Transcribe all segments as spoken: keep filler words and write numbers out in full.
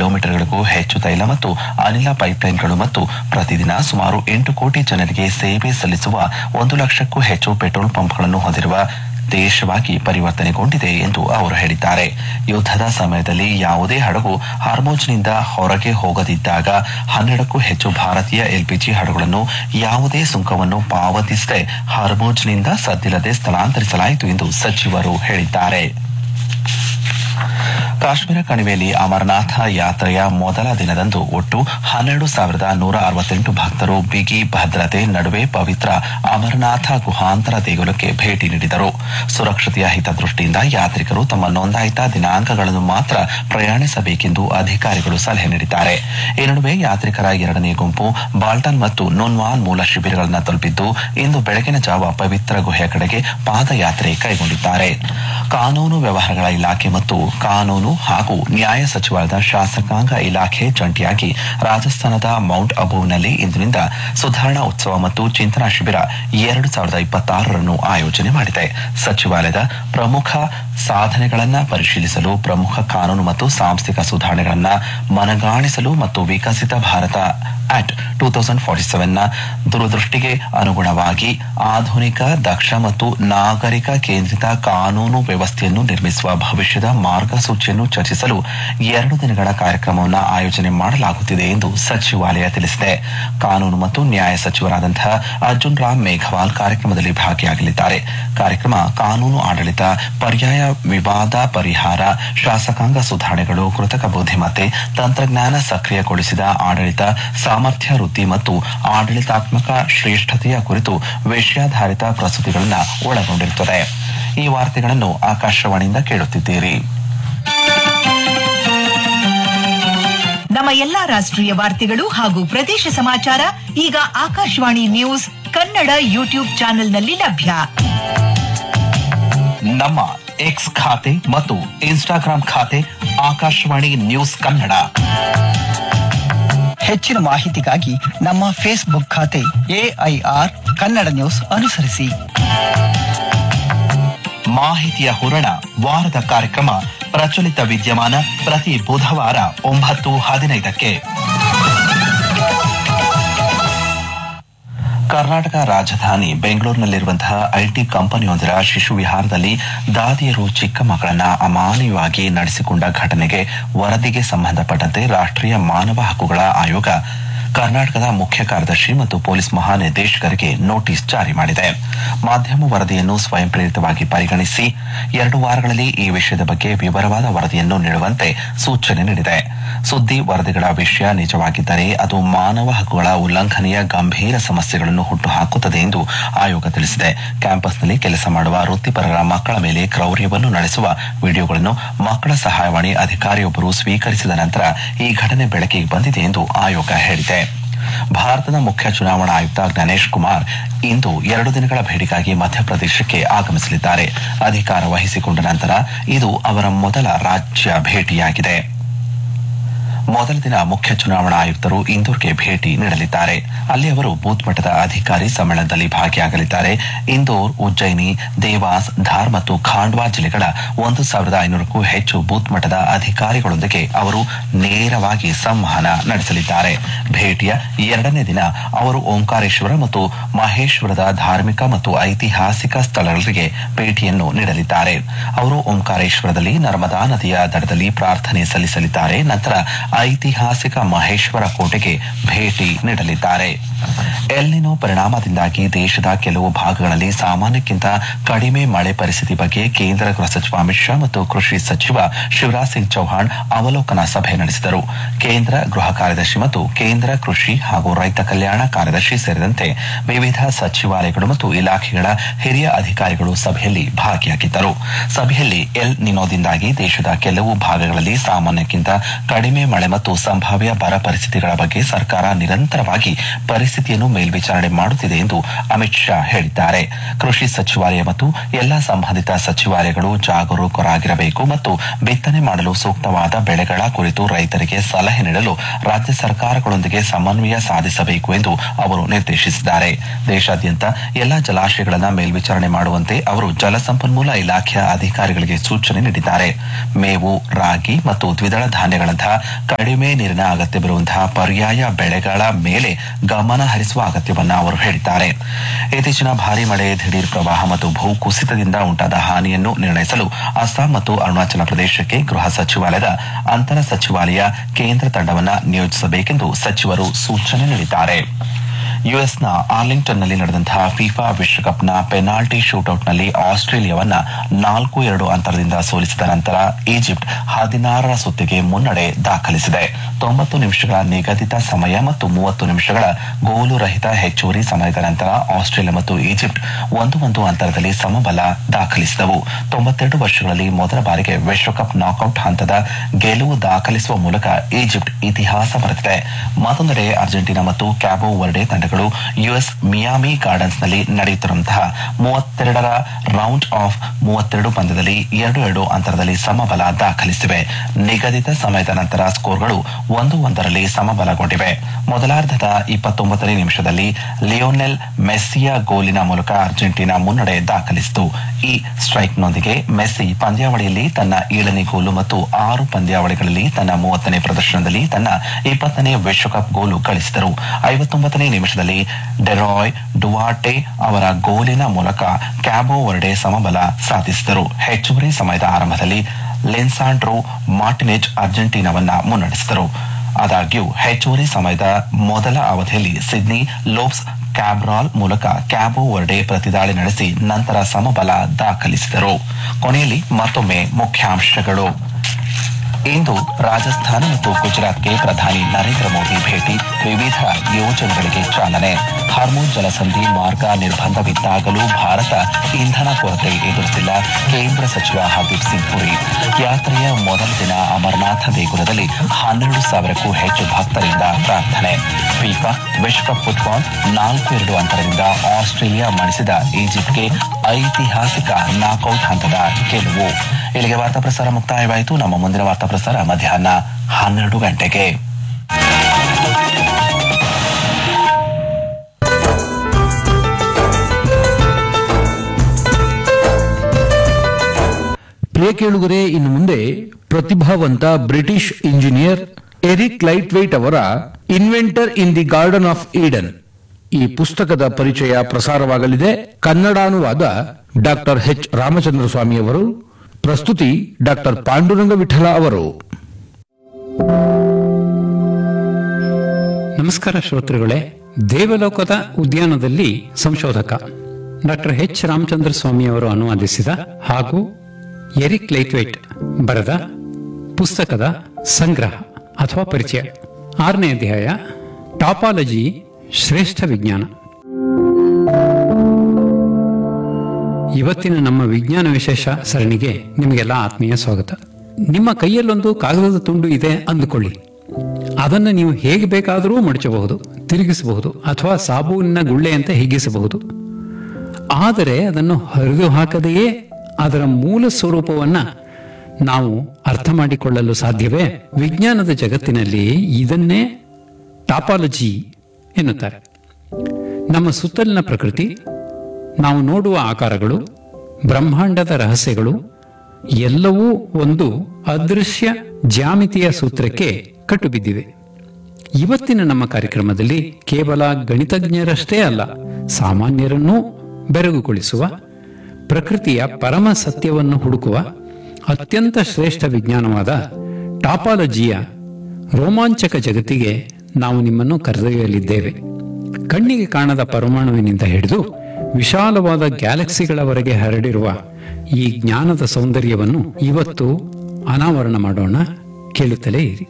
ಕಿಲೋಮೀಟರ್ಗಳಿಗೂ ಹೆಚ್ಚು ತೈಲ ಮತ್ತು ಅನಿಲ ಪೈಪ್ಲೈನ್ಗಳು ಮತ್ತು ಪ್ರತಿದಿನ ಸುಮಾರು ಎಂಟು ಕೋಟಿ ಜನರಿಗೆ ಸೇವೆ ಸಲ್ಲಿಸುವ ಒಂದು ಲಕ್ಷಕ್ಕೂ ಹೆಚ್ಚು ಪೆಟ್ರೋಲ್ ಪಂಪ್ಗಳನ್ನು ಹೊಂದಿರುವ ದೇಶವಾಗಿ ಪರಿವರ್ತನೆಗೊಂಡಿದೆ ಎಂದು ಅವರು ಹೇಳಿದ್ದಾರೆ. ಯುದ್ದದ ಸಮಯದಲ್ಲಿ ಯಾವುದೇ ಹಡಗು ಹಾರ್ಮುಜ್ನಿಂದ ಹೊರಗೆ ಹೋಗದಿದ್ದಾಗ ಹನ್ನೆರಡಕ್ಕೂ ಹೆಚ್ಚು ಭಾರತೀಯ ಎಲ್ಪಿಜಿ ಹಡಗುಗಳನ್ನು ಯಾವುದೇ ಸುಂಕವನ್ನು ಪಾವತಿಸದೆ ಹಾರ್ಮುಜ್ನಿಂದ ಸದ್ದಿಲ್ಲದೆ ಸ್ಥಳಾಂತರಿಸಲಾಯಿತು ಎಂದು ಸಚಿವರು ಹೇಳಿದ್ದಾರೆ. ಕಾಶ್ಮೀರ ಕಣಿವೆಯಲ್ಲಿ ಅಮರನಾಥ ಯಾತ್ರೆಯ ಮೊದಲ ದಿನದಂದು ಒಟ್ಟು ಹನ್ನೆರಡು ಸಾವಿರದ ನೂರ ಅರವತ್ತೆಂಟು ಭಕ್ತರು ಬಿಗಿ ಭದ್ರತೆ ನಡುವೆ ಪವಿತ್ರ ಅಮರನಾಥ ಗುಹಾಂತರ ದೇಗುಲಕ್ಕೆ ಭೇಟಿ ನೀಡಿದರು. ಸುರಕ್ಷತೆಯ ಹಿತದೃಷ್ಟಿಯಿಂದ ಯಾತ್ರಿಕರು ತಮ್ಮ ನೋಂದಾಯಿತ ದಿನಾಂಕಗಳನ್ನು ಮಾತ್ರ ಪ್ರಯಾಣಿಸಬೇಕೆಂದು ಅಧಿಕಾರಿಗಳು ಸಲಹೆ ನೀಡಿದ್ದಾರೆ. ಈ ನಡುವೆ ಯಾತ್ರಿಕರ ಎರಡನೇ ಗುಂಪು ಬಾಲ್ಟನ್ ಮತ್ತು ನುನ್ವಾನ್ ಮೂಲ ಶಿಬಿರಗಳನ್ನು ತಲುಪಿದ್ದು ಇಂದು ಬೆಳಗಿನ ಜಾವ ಪವಿತ್ರ ಗುಹೆಯ ಕಡೆಗೆ ಪಾದಯಾತ್ರೆ ಕೈಗೊಂಡಿದ್ದಾರೆ. ಕಾನೂನು ವ್ಯವಹಾರಗಳ ಇಲಾಖೆ ಮತ್ತು ಕಾನೂನು ಹಾಗೂ ನ್ಯಾಯ ಸಚಿವಾಲಯದ ಶಾಸಕಾಂಗ ಇಲಾಖೆ ಜಂಟಿಯಾಗಿ ರಾಜಸ್ಥಾನದ ಮೌಂಟ್ ಅಬೂನಲ್ಲಿ ಇಂದಿನಿಂದ ಸುಧಾರಣಾ ಉತ್ಸವ ಮತ್ತು ಚಿಂತನಾ ಶಿಬಿರ ಎರಡು ಸಾವಿರದ ಇಪ್ಪತ್ತಾರರನ್ನು ಆಯೋಜನೆ ಮಾಡಿದೆ. ಸಚಿವಾಲಯದ ಪ್ರಮುಖ ಸಾಧನೆಗಳನ್ನು ಪರಿಶೀಲಿಸಲು, ಪ್ರಮುಖ ಕಾನೂನು ಮತ್ತು ಸಾಂಸ್ಥಿಕ ಸುಧಾರಣೆಗಳನ್ನು ಮನಗಾಣಿಸಲು ಮತ್ತು ವಿಕಸಿತ Bharat act two thousand forty seven ನ ದೂರದೃಷ್ಟಿಗೆ ಅನುಗುಣವಾಗಿ ಆಧುನಿಕ, ದಕ್ಷ ಮತ್ತು ನಾಗರಿಕ ಕೇಂದ್ರಿತ ಕಾನೂನು ವ್ಯವಸ್ಥೆಯನ್ನು ನಿರ್ಮಿಸುವ ಭವಿಷ್ಯದ ಮಾರ್ಗಸೂಚಿಯನ್ನು ಚರ್ಚಿಸಲು ಎರಡು ದಿನಗಳ ಕಾರ್ಯಕ್ರಮವನ್ನು ಆಯೋಜನೆ ಮಾಡಲಾಗುತ್ತಿದೆ ಎಂದು ಸಚಿವಾಲಯ ತಿಳಿಸಿದೆ. ಕಾನೂನು ಮತ್ತು ನ್ಯಾಯ ಸಚಿವರಾದಂತಹ ಅರ್ಜುನ್ ರಾಮ್ ಮೇಘವಾಲ್ ಕಾರ್ಯಕ್ರಮದಲ್ಲಿ ಭಾಗಿಯಾಗಲಿದ್ದಾರೆ. ಕಾರ್ಯಕ್ರಮ ಕಾನೂನು ಆಡಳಿತ, ಪರ್ಯಾಯ ವಿವಾದ ಪರಿಹಾರ, ಶಾಸಕಾಂಗ ಸುಧಾರಣೆಗಳು, ಕೃತಕ ಬುದ್ಧಿಮತ್ತೆ, ತಂತ್ರಜ್ಞಾನ ಸಕ್ರಿಯಗೊಳಿಸಿದ ಆಡಳಿತ, ಸಾಮರ್ಥ್ಯ ವೃದ್ಧಿ ಮತ್ತು ಆಡಳಿತಾತ್ಮಕ ಶ್ರೇಷ್ಠತೆಯ ಕುರಿತು ವಿಷಯಾಧಾರಿತ ಪ್ರಸ್ತುತಿಗಳನ್ನು ಒಳಗೊಂಡಿರುತ್ತದೆ. ಈ ವಾರ್ತೆಗಳನ್ನು ಆಕಾಶವಾಣಿಯಿಂದ ಕೇಳುತ್ತಿದ್ದೀರಿ. ನಮ್ಮ ಎಲ್ಲಾ ರಾಷ್ಟ್ರೀಯ ವಾರ್ತೆಗಳು ಹಾಗೂ ಪ್ರದೇಶ ಸಮಾಚಾರ ಈಗ ಆಕಾಶವಾಣಿ ನ್ಯೂಸ್ ಕನ್ನಡ ಯೂಟ್ಯೂಬ್ ಚಾನೆಲ್ನಲ್ಲಿ ಲಭ್ಯ. ನಮ್ಮ ಎಕ್ಸ್ ಖಾತೆ ಮತ್ತು ಇನ್ಸ್ಟಾಗ್ರಾಂ ಖಾತೆ ಆಕಾಶವಾಣಿ ನ್ಯೂಸ್ ಕನ್ನಡ. ಹೆಚ್ಚಿನ ಮಾಹಿತಿಗಾಗಿ ನಮ್ಮ ಫೇಸ್ಬುಕ್ ಖಾತೆ ಎಐಆರ್ ಕನ್ನಡ ನ್ಯೂಸ್ ಅನುಸರಿಸಿ. ಮಾಹಿತಿಯ ಹೂರಣ ವಾರದ ಕಾರ್ಯಕ್ರಮ ಪ್ರಚಲಿತ ವಿದ್ಯಮಾನ ಪ್ರತಿ ಬುಧವಾರ ಒಂಬತ್ತು ಹದಿನೈದಕ್ಕೆ. ಕರ್ನಾಟಕ ರಾಜಧಾನಿ ಬೆಂಗಳೂರಿನಲ್ಲಿರುವಂತಹ ಐಟಿ ಕಂಪನಿಯೊಂದರ ಶಿಶು ವಿಹಾರದಲ್ಲಿ ದಾದಿಯರು ಚಿಕ್ಕ ಮಕ್ಕಳನ್ನ ಅಮಾನವೀಯವಾಗಿ ನಡೆಸಿಕೊಂಡ ಘಟನೆಗೆ ವರದಿಗೆ ಸಂಬಂಧಪಟ್ಟಂತೆ ರಾಷ್ಟ್ರೀಯ ಮಾನವ ಹಕ್ಕುಗಳ ಆಯೋಗ ಕರ್ನಾಟಕದ ಮುಖ್ಯ ಕಾರ್ಯದರ್ಶಿ ಮತ್ತು ಪೊಲೀಸ್ ಮಹಾನಿರ್ದೇಶಕರಿಗೆ ನೋಟಿಸ್ ಜಾರಿ ಮಾಡಿದೆ. ಮಾಧ್ಯಮ ವರದಿಯನ್ನು ಸ್ವಯಂ ಪ್ರೇರಿತವಾಗಿ ಪರಿಗಣಿಸಿ ಎರಡು ವಾರಗಳಲ್ಲಿ ಈ ವಿಷಯದ ಬಗ್ಗೆ ವಿವರವಾದ ವರದಿಯನ್ನು ನೀಡುವಂತೆ ಸೂಚನೆ ನೀಡಿದೆ. ಸುದ್ದಿ ವರದಿಗಳ ವಿಷಯ ನಿಜವಾಗಿದ್ದರೆ ಅದು ಮಾನವ ಹಕ್ಕುಗಳ ಉಲ್ಲಂಘನೆಯ ಗಂಭೀರ ಸಮಸ್ಯೆಗಳನ್ನು ಹುಟ್ಟುಹಾಕುತ್ತದೆ ಎಂದು ಆಯೋಗ ತಿಳಿಸಿದೆ. ಕ್ಯಾಂಪಸ್ನಲ್ಲಿ ಕೆಲಸ ಮಾಡುವ ವೃತ್ತಿಪರರ ಮಕ್ಕಳ ಮೇಲೆ ಕ್ರೌರ್ಯವನ್ನು ನಡೆಸುವ ವಿಡಿಯೋಗಳನ್ನು ಮಕ್ಕಳ ಸಹಾಯವಾಣಿ ಅಧಿಕಾರಿಯೊಬ್ಬರು ಸ್ವೀಕರಿಸಿದ ನಂತರ ಈ ಘಟನೆ ಬೆಳಕಿಗೆ ಬಂದಿದೆ ಎಂದು ಆಯೋಗ ಹೇಳಿದೆ. ಭಾರತದ ಮುಖ್ಯ ಚುನಾವಣಾ ಆಯುಕ್ತ ಜ್ಞಾನೇಶ್ ಕುಮಾರ್ ಇಂದು ಎರಡು ದಿನಗಳ ಭೇಟಿಗಾಗಿ ಮಧ್ಯಪ್ರದೇಶಕ್ಕೆ ಆಗಮಿಸಲಿದ್ದಾರೆ. ಅಧಿಕಾರ ವಹಿಸಿಕೊಂಡ ನಂತರ ಇದು ಅವರ ಮೊದಲ ರಾಜ್ಯ ಭೇಟಿಯಾಗಿದೆ. ಮೊದಲ ದಿನ ಮುಖ್ಯ ಚುನಾವಣಾ ಆಯುಕ್ತರು ಇಂದೋರ್ಗೆ ಭೇಟಿ ನೀಡಲಿದ್ದಾರೆ. ಅಲ್ಲಿ ಅವರು ಬೂತ್ ಮಟ್ಟದ ಅಧಿಕಾರಿ ಸಮ್ಮೇಳನದಲ್ಲಿ ಭಾಗಿಯಾಗಲಿದ್ದಾರೆ. ಇಂದೋರ್, ಉಜ್ಜಯಿನಿ, ದೇವಾಸ್, ಧಾರ್ ಮತ್ತು ಖಾಂಡ್ವಾ ಜಿಲ್ಲೆಗಳ ಒಂದು ಸಾವಿರದ ಐನೂರಕ್ಕೂ ಹೆಚ್ಚು ಬೂತ್ ಮಟ್ಟದ ಅಧಿಕಾರಿಗಳೊಂದಿಗೆ ಅವರು ನೇರವಾಗಿ ಸಂವಹನ ನಡೆಸಲಿದ್ದಾರೆ. ಭೇಟಿಯ ಎರಡನೇ ದಿನ ಅವರು ಓಂಕಾರೇಶ್ವರ ಮತ್ತು ಮಹೇಶ್ವರದ ಧಾರ್ಮಿಕ ಮತ್ತು ಐತಿಹಾಸಿಕ ಸ್ಥಳಗಳಿಗೆ ಭೇಟಿಯನ್ನು ನೀಡಲಿದ್ದಾರೆ. ಅವರು ಓಂಕಾರೇಶ್ವರದಲ್ಲಿ ನರ್ಮದಾ ನದಿಯ ದಡದಲ್ಲಿ ಪ್ರಾರ್ಥನೆ ಸಲ್ಲಿಸಲಿದ್ದಾರೆ. ನಂತರ ಐತಿಹಾಸಿಕ ಮಹೇಶ್ವರ ಕೋಟೆಗೆ ಭೇಟಿ ನೀಡಲಿದ್ದಾರೆ. ಎಲ್ನಿನೋ ಪರಿಣಾಮದಿಂದಾಗಿ ದೇಶದ ಕೆಲವು ಭಾಗಗಳಲ್ಲಿ ಸಾಮಾನ್ಯಕ್ಕಿಂತ ಕಡಿಮೆ ಮಳೆ ಪರಿಸ್ಥಿತಿ ಬಗ್ಗೆ ಕೇಂದ್ರ ಗೃಹ ಸಚಿವ ಅಮಿತ್ ಶಾ ಮತ್ತು ಕೃಷಿ ಸಚಿವ ಶಿವರಾಜ್ ಸಿಂಗ್ ಚೌಹಾಣ್ ಅವಲೋಕನ ಸಭೆ ನಡೆಸಿದರು. ಕೇಂದ್ರ ಗೃಹ ಕಾರ್ಯದರ್ಶಿ ಮತ್ತು ಕೇಂದ್ರ ಕೃಷಿ ಹಾಗೂ ರೈತ ಕಲ್ಯಾಣ ಕಾರ್ಯದರ್ಶಿ ಸೇರಿದಂತೆ ವಿವಿಧ ಸಚಿವಾಲಯಗಳು ಮತ್ತು ಇಲಾಖೆಗಳ ಹಿರಿಯ ಅಧಿಕಾರಿಗಳು ಸಭೆಯಲ್ಲಿ ಭಾಗಿಯಾಗಿದ್ದರು. ಸಭೆಯಲ್ಲಿ ಎಲ್ ನಿನೋದಿಂದಾಗಿ ದೇಶದ ಕೆಲವು ಭಾಗಗಳಲ್ಲಿ ಸಾಮಾನ್ಯಕ್ಕಿಂತ ಕಡಿಮೆ ಮಳೆ ಮತ್ತು ಸಂಭಾವ್ಯ ಬರ ಪರಿಸ್ಥಿತಿಗಳ ಬಗ್ಗೆ ಸರ್ಕಾರ ನಿರಂತರವಾಗಿ ಪರಿಸ್ಥಿತಿ ಪರಿಸ್ಥಿತಿಯನ್ನು ಮೇಲ್ವಿಚಾರಣೆ ಮಾಡುತ್ತಿದೆ ಎಂದು ಅಮಿತ್ ಶಾ ಹೇಳಿದ್ದಾರೆ. ಕೃಷಿ ಸಚಿವಾಲಯ ಮತ್ತು ಎಲ್ಲಾ ಸಂಬಂಧಿತ ಸಚಿವಾಲಯಗಳು ಜಾಗರೂಕರಾಗಿರಬೇಕು ಮತ್ತು ಬಿತ್ತನೆ ಮಾಡಲು ಸೂಕ್ತವಾದ ಬೆಳೆಗಳ ಕುರಿತು ರೈತರಿಗೆ ಸಲಹೆ ನೀಡಲು ರಾಜ್ಯ ಸರ್ಕಾರಗಳೊಂದಿಗೆ ಸಮನ್ವಯ ಸಾಧಿಸಬೇಕು ಎಂದು ಅವರು ನಿರ್ದೇಶಿಸಿದ್ದಾರೆ. ದೇಶಾದ್ಯಂತ ಎಲ್ಲಾ ಜಲಾಶಯಗಳನ್ನು ಮೇಲ್ವಿಚಾರಣೆ ಮಾಡುವಂತೆ ಅವರು ಜಲಸಂಪನ್ಮೂಲ ಇಲಾಖೆಯ ಅಧಿಕಾರಿಗಳಿಗೆ ಸೂಚನೆ ನೀಡಿದ್ದಾರೆ. ಮೇವು, ರಾಗಿ ಮತ್ತು ದ್ವಿದಳ ಧಾನ್ಯಗಳಂತಹ ಕಡಿಮೆ ನೀರಿನ ಅಗತ್ಯವಿರುವಂತಹ ಪರ್ಯಾಯ ಬೆಳೆಗಳ ಮೇಲೆ ಗಮನ ಹರಿಸುವ ಅಗತ್ಯವನ್ನು ಅವರು ಹೇಳಿದ್ದಾರೆ. ಇತ್ತೀಚಿನ ಭಾರೀ ಮಳೆ, ದಿಢೀರ್ ಪ್ರವಾಹ ಮತ್ತು ಭೂ ಕುಸಿತದಿಂದ ಉಂಟಾದ ಹಾನಿಯನ್ನು ನಿರ್ಣಯಿಸಲು ಅಸ್ಸಾಂ ಮತ್ತು ಅರುಣಾಚಲ ಪ್ರದೇಶಕ್ಕೆ ಗೃಹ ಸಚಿವಾಲಯದ ಅಂತರ ಸಚಿವಾಲಯ ಕೇಂದ್ರ ತಂಡವನ್ನು ನಿಯೋಜಿಸಬೇಕೆಂದು ಸಚಿವರು ಸೂಚನೆ ನೀಡಿದ್ದಾರೆ. ಯುಎಸ್ನ ಆರ್ಲಿಂಗ್ಟನ್ನಲ್ಲಿ ನಡೆದಂತಹ ಫಿಫಾ ವಿಶ್ವಕಪ್ನ ಪೆನಾಲ್ಟಿ ಶೂಟೌಟ್ನಲ್ಲಿ ಆಸ್ಟ್ರೇಲಿಯಾವನ್ನ ನಾಲ್ಕು ಎರಡು ಅಂತರದಿಂದ ಸೋಲಿಸಿದ ನಂತರ ಈಜಿಪ್ಟ್ ಹದಿನಾರರ ಸುತ್ತಿಗೆ ಮುನ್ನಡೆ ದಾಖಲಿಸಿದೆ. ತೊಂಬತ್ತು ನಿಮಿಷಗಳ ನಿಗದಿತ ಸಮಯ ಮತ್ತು ಮೂವತ್ತು ನಿಮಿಷಗಳ ಗೋಲು ರಹಿತ ಹೆಚ್ಚುವರಿ ಸಮಯದ ನಂತರ ಆಸ್ಟ್ರೇಲಿಯಾ ಮತ್ತು ಈಜಿಪ್ಟ್ ಒಂದು ಒಂದು ಅಂತರದಲ್ಲಿ ಸಮಬಲ ದಾಖಲಿಸಿದವು. ತೊಂಬತ್ತೆರಡು ವರ್ಷಗಳಲ್ಲಿ ಮೊದಲ ಬಾರಿಗೆ ವಿಶ್ವಕಪ್ ನಾಕೌಟ್ ಹಂತದ ಗೆಲುವು ದಾಖಲಿಸುವ ಮೂಲಕ ಈಜಿಪ್ಟ್ ಇತಿಹಾಸ ಬರೆದಿದೆ. ಮತ್ತೊಂದೆಡೆ ಅರ್ಜೆಂಟೀನಾ ಮತ್ತು ಕ್ಯಾಬೋ ವರ್ಡೆ ತಂಡಗಳು ಯುಎಸ್ ಮಿಯಾಮಿ ಗಾರ್ಡನ್ಸ್ನಲ್ಲಿ ನಡೆಯುತ್ತಿರುವಂತಹ ಮೂವತ್ತೆರಡರ ರೌಂಡ್ ಆಫ್ ಮೂವತ್ತೆರಡು ಪಂದ್ಯದಲ್ಲಿ ಎರಡು ಎರಡು ಅಂತರದಲ್ಲಿ ಸಮಬಲ ದಾಖಲಿಸಿವೆ. ನಿಗದಿತ ಸಮಯದ ನಂತರ ಸ್ಕೋರ್ಗಳು ಒಂದು ಒಂದರಲ್ಲಿ ಸಮಬಲಗೊಂಡಿವೆ. ಮೊದಲಾರ್ಧದ ಇಪ್ಪತ್ತೊಂಬತ್ತನೇ ನಿಮಿಷದಲ್ಲಿ ಲಿಯೋನೆಲ್ ಮೆಸ್ಸಿಯ ಗೋಲಿನ ಮೂಲಕ ಅರ್ಜೆಂಟೀನಾ ಮುನ್ನಡೆ ದಾಖಲಿಸಿತು. ಈ ಸ್ಟ್ರೈಕ್ನೊಂದಿಗೆ ಮೆಸ್ಸಿ ಪಂದ್ಯಾವಳಿಯಲ್ಲಿ ತನ್ನ ಏಳನೇ ಗೋಲು ಮತ್ತು ಆರು ಪಂದ್ಯಾವಳಿಗಳಲ್ಲಿ ತನ್ನ ಮೂವತ್ತನೇ ಪ್ರದರ್ಶನದಲ್ಲಿ ತನ್ನ ಇಪ್ಪತ್ತನೇ ವಿಶ್ವಕಪ್ ಗೋಲು ಗಳಿಸಿದರು. ಐವತ್ತೊಂಬತ್ತನೇ ನಿಮಿಷದಲ್ಲಿ ಡೆರಾಯ್ ಡುವಾರ್ಟೆ ಅವರ ಗೋಲಿನ ಮೂಲಕ ಕ್ಯಾಬೋ ವರ್ಡೆ ಸಮಬಲ ಸಾಧಿಸಿದರು. ಹೆಚ್ಚುವರಿ ಸಮಯದ ಆರಂಭದಲ್ಲಿ ಲೆನ್ಸಾಂಡ್ರೋ ಮಾರ್ಟಿನೆಜ್ ಅರ್ಜೆಂಟೀನಾವನ್ನ ಮುನ್ನಡೆಸಿದರು. ಆದಾಗ್ಯೂ ಹೆಚ್ಚುವರಿ ಸಮಯದ ಮೊದಲ ಅವಧಿಯಲ್ಲಿ ಸಿಡ್ನಿ ಲೋಬ್ಸ್ ಕ್ಯಾಬ್ರಾಲ್ ಮೂಲಕ ಕ್ಯಾಬೋ ವರ್ಡೆ ಪ್ರತಿದಾಳಿ ನಡೆಸಿ ನಂತರ ಸಮಬಲ ದಾಖಲಿಸಿದರು. ಕೊನೆಯಲ್ಲಿ ಮತ್ತೊಮ್ಮೆ ಮುಖ್ಯಾಂಶಗಳು. ಇಂದು ರಾಜಸ್ಥಾನ ಮತ್ತು ಗುಜರಾತ್ಗೆ ಪ್ರಧಾನಿ ನರೇಂದ್ರ ಮೋದಿ ಭೇಟಿ, ವಿವಿಧ ಯೋಜನೆಗಳಿಗೆ ಚಾಲನೆ. ಹಾರ್ಮುಜ್ ಜಲಸಂಧಿ ಮಾರ್ಗ ನಿರ್ಬಂಧವಿದ್ದಾಗಲೂ ಭಾರತ ಇಂಧನ ಕೊರತೆ ಎದುರಿಸಿಲ್ಲ, ಕೇಂದ್ರ ಸಚಿವ ಹರ್ದೀಪ್ ಸಿಂಗ್ ಪುರಿ. ಯಾತ್ರೆಯ ಮೊದಲ ದಿನ ಅಮರನಾಥ ದೇಗುಲದಲ್ಲಿ ಹನ್ನೆರಡು ಸಾವಿರಕ್ಕೂ ಹೆಚ್ಚು ಭಕ್ತರಿಂದ ಪ್ರಾರ್ಥನೆ. ಫಿಫಾ ವಿಶ್ವಕಪ್ ಫುಟ್ಬಾಲ್ ನಾಲ್ಕು ಎರಡು ಅಂತರದಿಂದ ಆಸ್ಟ್ರೇಲಿಯಾ ಮಣಿಸಿದ ಈಜಿಪ್ಟ್ಗೆ ಐತಿಹಾಸಿಕ ನಾಕೌಟ್ ಹಂತದ ಗೆಲುವು. ಇಲ್ಲಿಗೆ ವಾರ್ತಾ ಪ್ರಸಾರ ಮುಕ್ತಾಯವಾಯಿತು. ನಮ್ಮ ಮುಂದಿನ ವಾರ್ತಾ ಪ್ರಸಾರ ಮಧ್ಯಾಹ್ನ ಹನ್ನೆರಡು ಗಂಟೆಗೆ. ಪ್ರಿಯ ಕೇಳುಗರೆ, ಇನ್ನು ಮುಂದೆ ಪ್ರತಿಭಾವಂತ ಬ್ರಿಟಿಷ್ ಇಂಜಿನಿಯರ್ ಎರಿಕ್ ಲೈಟ್ವೈಟ್ ಅವರ inventor in the garden of Eden ಈ ಪುಸ್ತಕದ ಪರಿಚಯ ಪ್ರಸಾರವಾಗಲಿದೆ. ಕನ್ನಡಾನುವಾದ ಡಾಕ್ಟರ್ ಎಚ್ ರಾಮಚಂದ್ರ ಸ್ವಾಮಿ ಅವರು, ಪ್ರಸ್ತುತಿ ಡಾಕ್ಟರ್ ಪಾಂಡುರಂಗ ವಿಠಲ ಅವರು. ನಮಸ್ಕಾರ ಶ್ರೋತೃಗಳೇ. ದೇವಲೋಕದ ಉದ್ಯಾನದಲ್ಲಿ ಸಂಶೋಧಕ ಡಾಕ್ಟರ್ ಎಚ್ ರಾಮಚಂದ್ರ ಸ್ವಾಮಿ ಅವರು ಅನುವಾದಿಸಿದ ಹಾಗೂ ಎರಿಕ್ ಲೈಟ್ವೈಟ್ ಬರೆದ ಪುಸ್ತಕದ ಸಂಗ್ರಹ ಅಥವಾ ಪರಿಚಯ. ಆರನೇ ಅಧ್ಯಾಯ, ಟಾಪಾಲಜಿ ಶ್ರೇಷ್ಠ ವಿಜ್ಞಾನ. ಇವತ್ತಿನ ನಮ್ಮ ವಿಜ್ಞಾನ ವಿಶೇಷ ಸರಣಿಗೆ ನಿಮಗೆಲ್ಲ ಆತ್ಮೀಯ ಸ್ವಾಗತ. ನಿಮ್ಮ ಕೈಯಲ್ಲೊಂದು ಕಾಗದದ ತುಂಡು ಇದೆ ಅಂದುಕೊಳ್ಳಿ. ಅದನ್ನು ನೀವು ಹೇಗೆ ಬೇಕಾದರೂ ಮಡಚಬಹುದು, ತಿರುಗಿಸಬಹುದು ಅಥವಾ ಸಾಬೂನಿನ ಗುಳ್ಳೆಯಂತೆ ಹಿಗ್ಗಿಸಬಹುದು. ಆದರೆ ಅದನ್ನು ಹರಿದು ಹಾಕದೆಯೇ ಅದರ ಮೂಲ ಸ್ವರೂಪವನ್ನ ನಾವು ಅರ್ಥ ಮಾಡಿಕೊಳ್ಳಲು ಸಾಧ್ಯವೇ? ವಿಜ್ಞಾನದ ಜಗತ್ತಿನಲ್ಲಿ ಇದನ್ನೇ ಟಾಪಾಲಜಿ ಎನ್ನುತ್ತಾರೆ. ನಮ್ಮ ಸುತ್ತಲಿನ ಪ್ರಕೃತಿ, ನಾವು ನೋಡುವ ಆಕಾರಗಳು, ಬ್ರಹ್ಮಾಂಡದ ರಹಸ್ಯಗಳು ಎಲ್ಲವೂ ಒಂದು ಅದೃಶ್ಯ ಜ್ಯಾಮಿತಿಯ ಸೂತ್ರಕ್ಕೆ ಕಟ್ಟುಬಿದ್ದಿವೆ. ಇವತ್ತಿನ ನಮ್ಮ ಕಾರ್ಯಕ್ರಮದಲ್ಲಿ ಕೇವಲ ಗಣಿತಜ್ಞರಷ್ಟೇ ಅಲ್ಲ, ಸಾಮಾನ್ಯರನ್ನೂ ಬೆರಗುಗೊಳಿಸುವ, ಪ್ರಕೃತಿಯ ಪರಮ ಸತ್ಯವನ್ನು ಹುಡುಕುವ ಅತ್ಯಂತ ಶ್ರೇಷ್ಠ ವಿಜ್ಞಾನವಾದ ಟಾಪಾಲಜಿಯ ರೋಮಾಂಚಕ ಜಗತ್ತಿಗೆ ನಾವು ನಿಮ್ಮನ್ನು ಕರೆದೊಯ್ಯಲಿದ್ದೇವೆ. ಕಣ್ಣಿಗೆ ಕಾಣದ ಪರಮಾಣುವಿನಿಂದ ಹಿಡಿದು ವಿಶಾಲವಾದ ಗ್ಯಾಲಕ್ಸಿಗಳವರೆಗೆ ಹರಡಿರುವ ಈ ಜ್ಞಾನದ ಸೌಂದರ್ಯವನ್ನು ಇವತ್ತು ಅನಾವರಣ ಮಾಡೋಣ. ಕೇಳುತ್ತಲೇ ಇರಿ.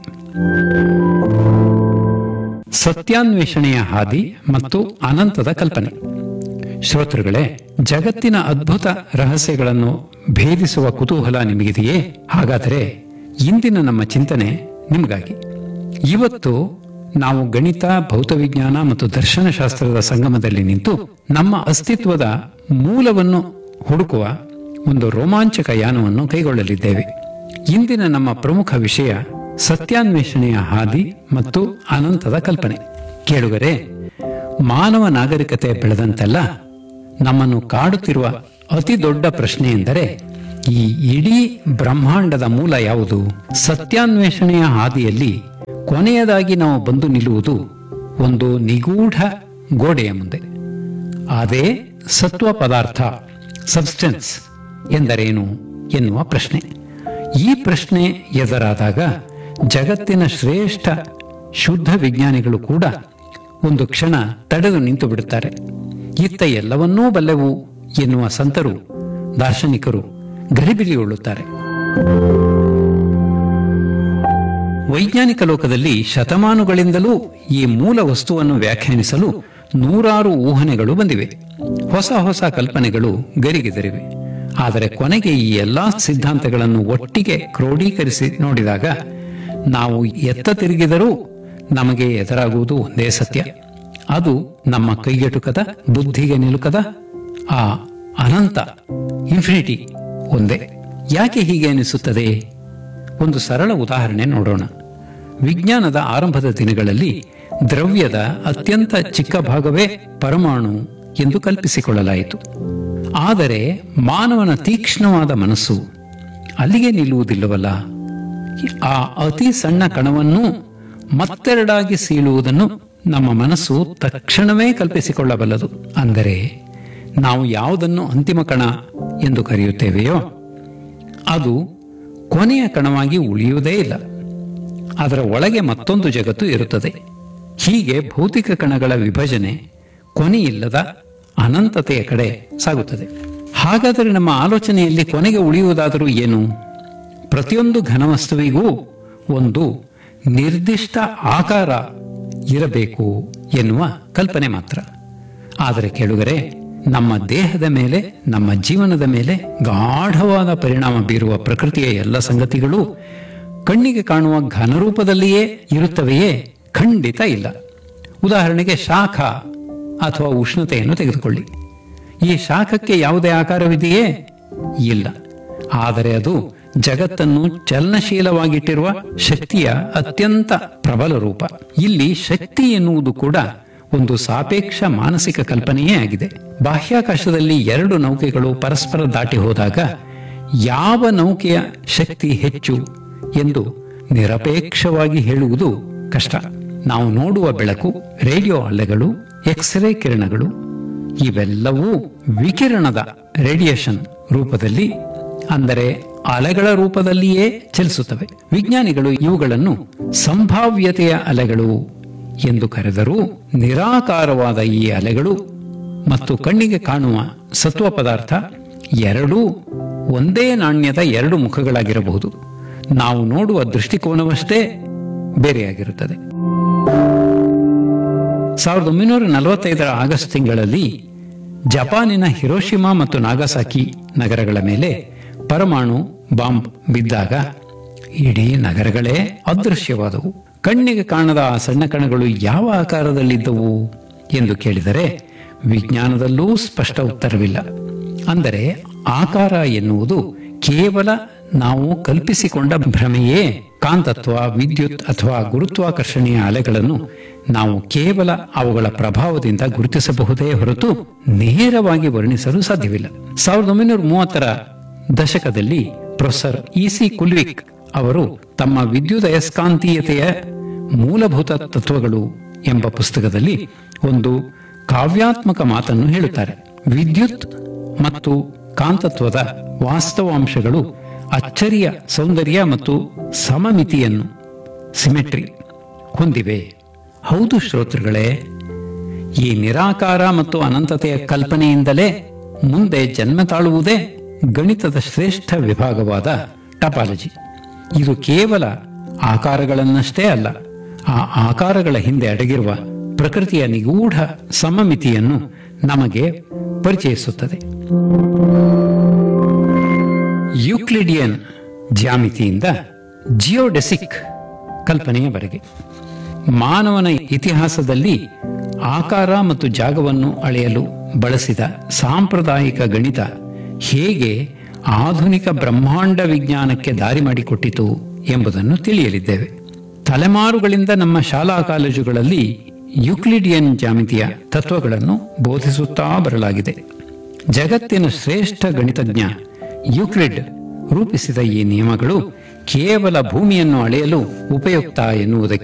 ಸತ್ಯಾನ್ವೇಷಣೆಯ ಹಾದಿ ಮತ್ತು ಅನಂತದ ಕಲ್ಪನೆ. ಶ್ರೋತೃಗಳೇ, ಜಗತ್ತಿನ ಅದ್ಭುತ ರಹಸ್ಯಗಳನ್ನು ಭೇದಿಸುವ ಕುತೂಹಲ ನಿಮಗಿದೆಯೇ? ಹಾಗಾದರೆ ಇಂದಿನ ನಮ್ಮ ಚಿಂತನೆ ನಿಮಗಾಗಿ. ಇವತ್ತು ನಾವು ಗಣಿತ, ಭೌತವಿಜ್ಞಾನ ಮತ್ತು ದರ್ಶನಶಾಸ್ತ್ರದ ಸಂಗಮದಲ್ಲಿ ನಿಂತು ನಮ್ಮ ಅಸ್ತಿತ್ವದ ಮೂಲವನ್ನು ಹುಡುಕುವ ಒಂದು ರೋಮಾಂಚಕ ಯಾನವನ್ನು ಕೈಗೊಳ್ಳಲಿದ್ದೇವೆ. ಇಂದಿನ ನಮ್ಮ ಪ್ರಮುಖ ವಿಷಯ ಸತ್ಯಾನ್ವೇಷಣೆಯ ಹಾದಿ ಮತ್ತು ಅನಂತದ ಕಲ್ಪನೆ. ಕೇಳುಗರೆ, ಮಾನವ ನಾಗರಿಕತೆ ಬೆಳೆದಂತೆಲ್ಲ ನಮ್ಮನ್ನು ಕಾಡುತ್ತಿರುವ ಅತಿ ದೊಡ್ಡ ಪ್ರಶ್ನೆ ಎಂದರೆ ಈ ಇಡೀ ಬ್ರಹ್ಮಾಂಡದ ಮೂಲ ಯಾವುದು? ಸತ್ಯಾನ್ವೇಷಣೆಯ ಹಾದಿಯಲ್ಲಿ ಕೊನೆಯದಾಗಿ ನಾವು ಬಂದು ನಿಲ್ಲುವುದು ಒಂದು ನಿಗೂಢ ಗೋಡೆಯ ಮುಂದೆ. ಅದೇ ಸತ್ವ ಪದಾರ್ಥ, ಸಬ್ಸ್ಟೆನ್ಸ್ ಎಂದರೇನು ಎನ್ನುವ ಪ್ರಶ್ನೆ. ಈ ಪ್ರಶ್ನೆ ಎದುರಾದಾಗ ಜಗತ್ತಿನ ಶ್ರೇಷ್ಠ ಶುದ್ಧ ವಿಜ್ಞಾನಿಗಳು ಕೂಡ ಒಂದು ಕ್ಷಣ ತಡೆದು ನಿಂತು ಬಿಡುತ್ತಾರೆ. ಇತ್ತ ಎಲ್ಲವನ್ನೂ ಬಲ್ಲೆವು ಎನ್ನುವ ಸಂತರು, ದಾರ್ಶನಿಕರು ಗಲಿಬಿಲಿಗೊಳ್ಳುತ್ತಾರೆ. ವೈಜ್ಞಾನಿಕ ಲೋಕದಲ್ಲಿ ಶತಮಾನುಗಳಿಂದಲೂ ಈ ಮೂಲ ವಸ್ತುವನ್ನು ವ್ಯಾಖ್ಯಾನಿಸಲು ನೂರಾರು ಊಹನೆಗಳು ಬಂದಿವೆ. ಹೊಸ ಹೊಸ ಕಲ್ಪನೆಗಳು ಗರಿಗೆದರಿವೆ. ಆದರೆ ಕೊನೆಗೆ ಈ ಎಲ್ಲಾ ಸಿದ್ಧಾಂತಗಳನ್ನು ಒಟ್ಟಿಗೆ ಕ್ರೋಢೀಕರಿಸಿ ನೋಡಿದಾಗ ನಾವು ಎತ್ತ ತಿರುಗಿದರೂ ನಮಗೆ ಎದುರಾಗುವುದು ಒಂದೇ ಸತ್ಯ. ಅದು ನಮ್ಮ ಕೈಗೆಟುಕದ, ಬುದ್ಧಿಗೆ ನಿಲುಕದ ಆ ಅನಂತ, ಇನ್ಫಿನಿಟಿ ಒಂದೇ. ಯಾಕೆ ಹೀಗೆ ಅನಿಸುತ್ತದೆ? ಒಂದು ಸರಳ ಉದಾಹರಣೆ ನೋಡೋಣ. ವಿಜ್ಞಾನದ ಆರಂಭದ ದಿನಗಳಲ್ಲಿ ದ್ರವ್ಯದ ಅತ್ಯಂತ ಚಿಕ್ಕ ಭಾಗವೇ ಪರಮಾಣು ಎಂದು ಕಲ್ಪಿಸಿಕೊಳ್ಳಲಾಯಿತು. ಆದರೆ ಮಾನವನ ತೀಕ್ಷ್ಣವಾದ ಮನಸ್ಸು ಅಲ್ಲಿಗೆ ನಿಲ್ಲುವುದಿಲ್ಲವಲ್ಲ. ಆ ಅತಿ ಸಣ್ಣ ಕಣವನ್ನು ಮತ್ತೆರಡಾಗಿ ಸೀಳುವುದನ್ನು ನಮ್ಮ ಮನಸ್ಸು ತಕ್ಷಣವೇ ಕಲ್ಪಿಸಿಕೊಳ್ಳಬಲ್ಲದು. ಅಂದರೆ ನಾವು ಯಾವುದನ್ನು ಅಂತಿಮ ಕಣ ಎಂದು ಕರೆಯುತ್ತೇವೆಯೋ ಅದು ಕೊನೆಯ ಕಣವಾಗಿ ಉಳಿಯುವುದೇ ಇಲ್ಲ. ಅದರ ಒಳಗೆ ಮತ್ತೊಂದು ಜಗತ್ತು ಇರುತ್ತದೆ. ಹೀಗೆ ಭೌತಿಕ ಕಣಗಳ ವಿಭಜನೆ ಕೊನೆಯಿಲ್ಲದ ಅನಂತತೆಯ ಕಡೆ ಸಾಗುತ್ತದೆ. ಹಾಗಾದರೆ ನಮ್ಮ ಆಲೋಚನೆಯಲ್ಲಿ ಕೊನೆಗೆ ಉಳಿಯುವುದಾದರೂ ಏನು? ಪ್ರತಿಯೊಂದು ಘನವಸ್ತುವಿಗೂ ಒಂದು ನಿರ್ದಿಷ್ಟ ಆಕಾರ ಇರಬೇಕು ಎನ್ನುವ ಕಲ್ಪನೆ ಮಾತ್ರ. ಆದರೆ ಕೇಳುಗರೆ, ನಮ್ಮ ದೇಹದ ಮೇಲೆ, ನಮ್ಮ ಜೀವನದ ಮೇಲೆ ಗಾಢವಾದ ಪರಿಣಾಮ ಬೀರುವ ಪ್ರಕೃತಿಯ ಎಲ್ಲ ಸಂಗತಿಗಳು ಕಣ್ಣಿಗೆ ಕಾಣುವ ಘನರೂಪದಲ್ಲಿಯೇ ಇರುತ್ತವೆಯೇ? ಖಂಡಿತ ಇಲ್ಲ. ಉದಾಹರಣೆಗೆ ಶಾಖ ಅಥವಾ ಉಷ್ಣತೆಯನ್ನು ತೆಗೆದುಕೊಳ್ಳಿ. ಈ ಶಾಖಕ್ಕೆ ಯಾವುದೇ ಆಕಾರವಿದೆಯೇ? ಇಲ್ಲ. ಆದರೆ ಅದು ಜಗತ್ತನ್ನು ಚಲನಶೀಲವಾಗಿಟ್ಟಿರುವ ಶಕ್ತಿಯ ಅತ್ಯಂತ ಪ್ರಬಲ ರೂಪ. ಇಲ್ಲಿ ಶಕ್ತಿ ಎನ್ನುವುದು ಕೂಡ ಒಂದು ಸಾಪೇಕ್ಷ ಮಾನಸಿಕ ಕಲ್ಪನೆಯೇ ಆಗಿದೆ. ಬಾಹ್ಯಾಕಾಶದಲ್ಲಿ ಎರಡು ನೌಕೆಗಳು ಪರಸ್ಪರ ದಾಟಿ ಹೋದಾಗ ಯಾವ ನೌಕೆಯ ಶಕ್ತಿ ಹೆಚ್ಚು ಎಂದು ನಿರಪೇಕ್ಷವಾಗಿ ಹೇಳುವುದು ಕಷ್ಟ. ನಾವು ನೋಡುವ ಬೆಳಕು, ರೇಡಿಯೋ ಅಲೆಗಳು, ಎಕ್ಸ್ರೇ ಕಿರಣಗಳು ಇವೆಲ್ಲವೂ ವಿಕಿರಣದ ರೇಡಿಯೇಷನ್ ರೂಪದಲ್ಲಿ, ಅಂದರೆ ಅಲೆಗಳ ರೂಪದಲ್ಲಿಯೇ ಚಲಿಸುತ್ತವೆ. ವಿಜ್ಞಾನಿಗಳು ಇವುಗಳನ್ನು ಸಂಭಾವ್ಯತೆಯ ಅಲೆಗಳು ಎಂದು ಕರೆದರೂ ನಿರಾಕಾರವಾದ ಈ ಅಲೆಗಳು ಮತ್ತು ಕಣ್ಣಿಗೆ ಕಾಣುವ ಸತ್ವ ಪದಾರ್ಥ ಎರಡೂ ಒಂದೇ ನಾಣ್ಯದ ಎರಡು ಮುಖಗಳಾಗಿರಬಹುದು. ನಾವು ನೋಡುವ ದೃಷ್ಟಿಕೋನವಷ್ಟೇ ಬೇರೆಯಾಗಿರುತ್ತದೆ. ಸಾವಿರದ ಒಂಬೈನೂರ ನಲವತ್ತೈದರ ಆಗಸ್ಟ್ ತಿಂಗಳಲ್ಲಿ ಜಪಾನಿನ ಹಿರೋಶಿಮಾ ಮತ್ತು ನಾಗಾಸಾಕಿ ನಗರಗಳ ಮೇಲೆ ಪರಮಾಣು ಬಾಂಬ್ ಬಿದ್ದಾಗ ಇಡೀ ನಗರಗಳೇ ಅದೃಶ್ಯವಾದವು. ಕಣ್ಣಿಗೆ ಕಾಣದ ಆ ಸಣ್ಣ ಕಣಗಳು ಯಾವ ಆಕಾರದಲ್ಲಿದ್ದವು ಎಂದು ಕೇಳಿದರೆ ವಿಜ್ಞಾನದಲ್ಲೂ ಸ್ಪಷ್ಟ ಉತ್ತರವಿಲ್ಲ. ಅಂದರೆ ಆಕಾರ ಎನ್ನುವುದು ಕೇವಲ ನಾವು ಕಲ್ಪಿಸಿಕೊಂಡ ಭ್ರಮೆಯೇ. ಕಾಂತತ್ವ, ವಿದ್ಯುತ್ ಅಥವಾ ಗುರುತ್ವಾಕರ್ಷಣೆಯ ಅಲೆಗಳನ್ನು ನಾವು ಕೇವಲ ಅವುಗಳ ಪ್ರಭಾವದಿಂದ ಗುರುತಿಸಬಹುದೇ ಹೊರತು ನೇರವಾಗಿ ವರ್ಣಿಸಲು ಸಾಧ್ಯವಿಲ್ಲ. ಸಾವಿರದ ಒಂಬೈನೂರ ಮೂವತ್ತರ ದಶಕದಲ್ಲಿ ಪ್ರೊಫೆಸರ್ ಇ ಸಿ ಕುಲ್ವಿಕ್ ಅವರು ತಮ್ಮ ವಿದ್ಯುದಯಸ್ಕಾಂತೀಯತೆಯ ಮೂಲಭೂತ ತತ್ವಗಳು ಎಂಬ ಪುಸ್ತಕದಲ್ಲಿ ಒಂದು ಕಾವ್ಯಾತ್ಮಕ ಮಾತನ್ನು ಹೇಳುತ್ತಾರೆ. ವಿದ್ಯುತ್ ಮತ್ತು ಕಾಂತತ್ವದ ವಾಸ್ತವಾಂಶಗಳು ಅಚ್ಚರಿಯ ಸೌಂದರ್ಯ ಮತ್ತು ಸಮಮಿತಿಯನ್ನು, ಸಿಮೆಟ್ರಿ ಹೊಂದಿವೆ. ಹೌದು ಶ್ರೋತೃಗಳೇ, ಈ ನಿರಾಕಾರ ಮತ್ತು ಅನಂತತೆಯ ಕಲ್ಪನೆಯಿಂದಲೇ ಮುಂದೆ ಜನ್ಮ ತಾಳುವುದೇ ಗಣಿತದ ಶ್ರೇಷ್ಠ ವಿಭಾಗವಾದ ಟಪಾಲಜಿ. ಇದು ಕೇವಲ ಆಕಾರಗಳನ್ನಷ್ಟೇ ಅಲ್ಲ, ಆ ಆಕಾರಗಳ ಹಿಂದೆ ಅಡಗಿರುವ ಪ್ರಕೃತಿಯ ನಿಗೂಢ ಸಮಮಿತಿಯನ್ನು ನಮಗೆ ಪರಿಚಯಿಸುತ್ತದೆ. ಯೂಕ್ಲಿಡಿಯನ್ ಜ್ಯಾಮಿತಿಯಿಂದ ಜಿಯೋಡೆಸಿಕ್ ಕಲ್ಪನೆಯವರೆಗೆ ಮಾನವನ ಇತಿಹಾಸದಲ್ಲಿ ಆಕಾರ ಮತ್ತು ಜಾಗವನ್ನು ಅಳೆಯಲು ಬಳಸಿದ ಸಾಂಪ್ರದಾಯಿಕ ಗಣಿತ ಹೇಗೆ ಆಧುನಿಕ ಬ್ರಹ್ಮಾಂಡ ವಿಜ್ಞಾನಕ್ಕೆ ದಾರಿ ಮಾಡಿಕೊಟ್ಟಿತು ಎಂಬುದನ್ನು ತಿಳಿಯಲಿದ್ದೇವೆ. ತಲೆಮಾರುಗಳಿಂದ ನಮ್ಮ ಶಾಲಾ ಕಾಲೇಜುಗಳಲ್ಲಿ ಯುಕ್ಲಿಡಿಯನ್ ಜ್ಯಾಮಿತಿಯ ತತ್ವಗಳನ್ನು ಬೋಧಿಸುತ್ತಾ ಬರಲಾಗಿದೆ. ಜಗತ್ತಿನ ಶ್ರೇಷ್ಠ ಗಣಿತಜ್ಞ ಯುಕ್ಲಿಡ್ ರೂಪಿಸಿದ ಈ ನಿಯಮಗಳು ಕೇವಲ ಭೂಮಿಯನ್ನು ಅಳೆಯಲು ಉಪಯುಕ್ತ ಎನ್ನುವುದಕ್ಕೆ